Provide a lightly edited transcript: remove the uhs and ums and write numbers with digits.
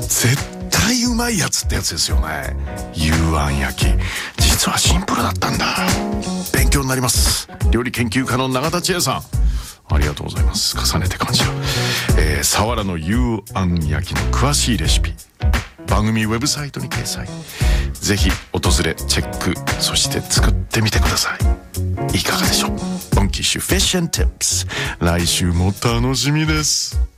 絶対うまいやつってやつですよね。幽庵焼き、実はシンプルだったんだ。勉強になります。料理研究家の永田千恵さん、ありがとうございます。重ねて感謝。サワラの幽庵焼きの詳しいレシピ、番組ウェブサイトに掲載。ぜひ訪れチェック、そして作ってみてください。いかがでしょう。モンキッシュフィッシュ&チップス、来週も楽しみです。